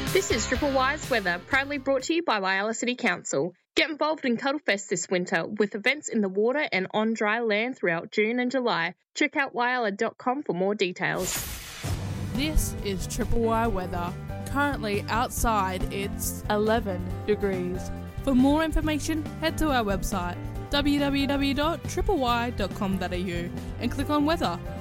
This is Triple Y's weather, proudly brought to you by Whyalla City Council. Get involved in Cuddlefest this winter with events in the water and on dry land throughout June and July. Check out whyalla.com for more details. This is Triple Y weather. Currently outside it's 11 degrees. For more information, head to our website www.tripley.com.au and click on weather.